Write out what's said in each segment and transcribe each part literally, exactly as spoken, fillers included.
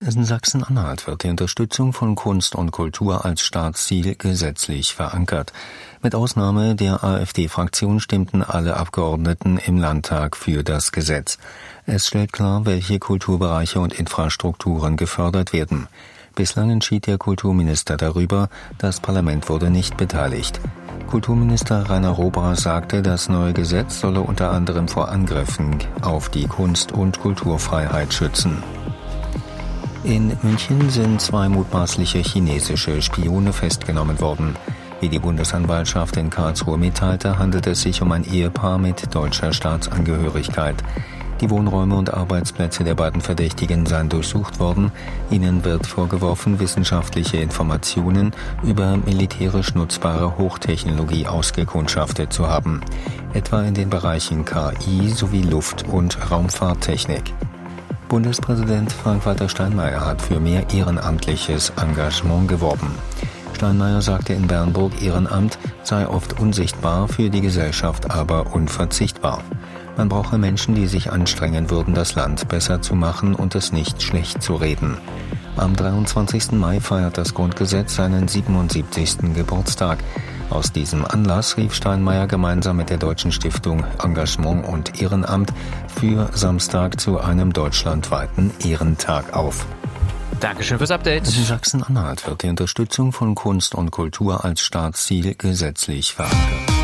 In Sachsen-Anhalt wird die Unterstützung von Kunst und Kultur als Staatsziel gesetzlich verankert. Mit Ausnahme der AfD-Fraktion stimmten alle Abgeordneten im Landtag für das Gesetz. Es stellt klar, welche Kulturbereiche und Infrastrukturen gefördert werden. Bislang entschied der Kulturminister darüber, das Parlament wurde nicht beteiligt. Kulturminister Rainer Rober sagte, das neue Gesetz solle unter anderem vor Angriffen auf die Kunst- und Kulturfreiheit schützen. In München sind zwei mutmaßliche chinesische Spione festgenommen worden. Wie die Bundesanwaltschaft in Karlsruhe mitteilte, handelt es sich um ein Ehepaar mit deutscher Staatsangehörigkeit. Die Wohnräume und Arbeitsplätze der beiden Verdächtigen seien durchsucht worden. Ihnen wird vorgeworfen, wissenschaftliche Informationen über militärisch nutzbare Hochtechnologie ausgekundschaftet zu haben, etwa in den Bereichen K I sowie Luft- und Raumfahrttechnik. Bundespräsident Frank-Walter Steinmeier hat für mehr ehrenamtliches Engagement geworben. Steinmeier sagte in Bernburg, Ehrenamt sei oft unsichtbar, für die Gesellschaft aber unverzichtbar. Man brauche Menschen, die sich anstrengen würden, das Land besser zu machen und es nicht schlecht zu reden. Am dreiundzwanzigsten Mai feiert das Grundgesetz seinen siebenundsiebzigsten Geburtstag. Aus diesem Anlass rief Steinmeier gemeinsam mit der Deutschen Stiftung Engagement und Ehrenamt für Samstag zu einem deutschlandweiten Ehrentag auf. Dankeschön fürs Update. In Sachsen-Anhalt wird die Unterstützung von Kunst und Kultur als Staatsziel gesetzlich verankert.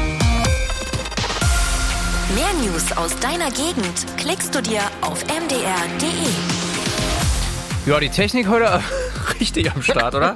Mehr News aus deiner Gegend klickst du dir auf m d r punkt d e. Ja, die Technik heute richtig am Start, oder?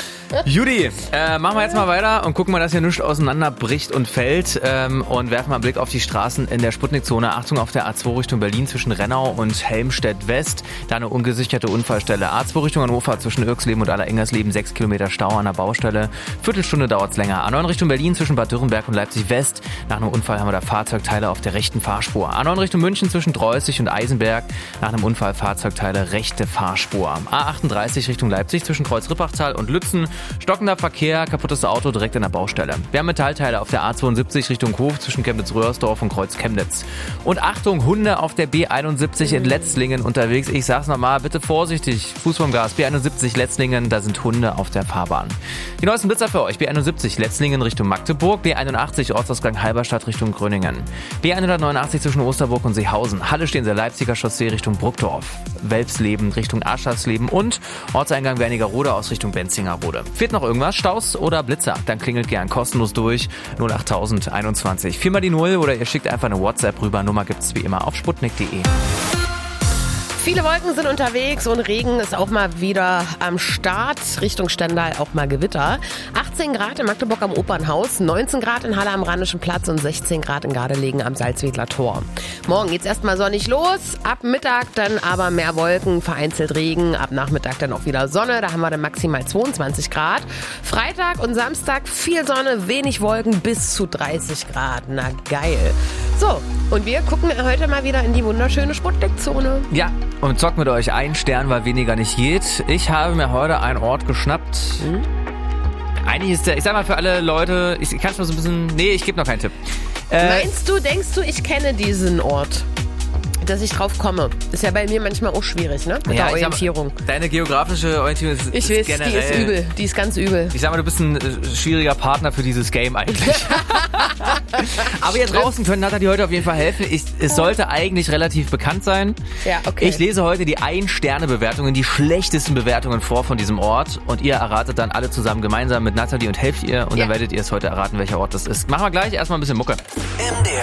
Judy, äh, machen wir jetzt mal weiter und gucken mal, dass hier nichts auseinanderbricht und fällt ähm, und werfen mal einen Blick auf die Straßen in der Sputnik-Zone. Achtung, auf der A zwei Richtung Berlin zwischen Rennau und Helmstedt-West. Da eine ungesicherte Unfallstelle. A zwei Richtung Hannover zwischen Irksleben und Allerengersleben. sechs Kilometer Stau an der Baustelle. Viertelstunde dauert's länger. A neun Richtung Berlin zwischen Bad Dürrenberg und Leipzig-West. Nach einem Unfall haben wir da Fahrzeugteile auf der rechten Fahrspur. A neun Richtung München zwischen Dreußig und Eisenberg. Nach einem Unfall Fahrzeugteile rechte Fahrspur. A achtunddreißig Richtung Leipzig zwischen Kreuz-Rippachtal und Lützen. Stockender Verkehr, kaputtes Auto direkt an der Baustelle. Wir haben Metallteile auf der A zweiundsiebzig Richtung Hof zwischen Chemnitz-Röhrsdorf und Kreuz-Chemnitz. Und Achtung, Hunde auf der B einundsiebzig in Letzlingen unterwegs. Ich sag's nochmal, bitte vorsichtig. Fuß vom Gas. B einundsiebzig Letzlingen, da sind Hunde auf der Fahrbahn. Die neuesten Blitzer für euch. B einundsiebzig Letzlingen Richtung Magdeburg. B einundachtzig Ortsausgang Halberstadt Richtung Gröningen. B hundertneunundachtzig zwischen Osterburg und Seehausen. Halle stehen der Leipziger Chaussee Richtung Bruckdorf. Welpsleben Richtung Aschersleben und Ortseingang Wernigerode aus Richtung Benzingerode. Fehlt noch irgendwas? Staus oder Blitzer? Dann klingelt gern kostenlos durch null acht einundzwanzig. Viermal die Null oder ihr schickt einfach eine WhatsApp rüber. Nummer gibt's wie immer auf sputnik punkt d e. Viele Wolken sind unterwegs und Regen ist auch mal wieder am Start. Richtung Stendal auch mal Gewitter. achtzehn Grad in Magdeburg am Opernhaus, neunzehn Grad in Halle am Rheinischen Platz und sechzehn Grad in Gardelegen am Salzwedler Tor. Morgen geht's erstmal sonnig los, ab Mittag dann aber mehr Wolken, vereinzelt Regen, ab Nachmittag dann auch wieder Sonne, da haben wir dann maximal zweiundzwanzig Grad. Freitag und Samstag viel Sonne, wenig Wolken, bis zu dreißig Grad. Na geil. So, und wir gucken heute mal wieder in die wunderschöne Sputnik-Zone. Ja, und zocken mit euch einen Stern, weil weniger nicht geht. Ich habe mir heute einen Ort geschnappt. Hm? Eigentlich ist der, ich sag mal für alle Leute, ich kann es mal so ein bisschen, nee, ich gebe noch keinen Tipp. Äh, Meinst du, denkst du, ich kenne diesen Ort? Dass ich drauf komme. Ist ja bei mir manchmal auch schwierig, ne? Mit ja, der Orientierung. Mal, deine geografische Orientierung ist, ich ist weiß, generell... die ist übel. Die ist ganz übel. Ich sag mal, du bist ein äh, schwieriger Partner für dieses Game eigentlich. Aber ihr draußen können Nathalie heute auf jeden Fall helfen. Ich, es sollte eigentlich relativ bekannt sein. Ja, okay. Ich lese heute die Ein-Sterne-Bewertungen, die schlechtesten Bewertungen vor von diesem Ort. Und ihr erratet dann alle zusammen gemeinsam mit Nathalie und helft ihr. Und ja. Dann werdet ihr es heute erraten, welcher Ort das ist. Machen wir gleich. Erstmal ein bisschen Mucke.